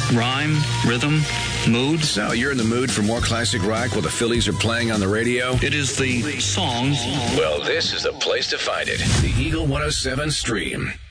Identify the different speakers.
Speaker 1: rhyme, rhythm, mood.
Speaker 2: So you're in the mood for more classic rock while the Phillies are playing on the radio?
Speaker 1: It is the songs.
Speaker 2: Well, this is the place to find it. The Eagle 107 Stream.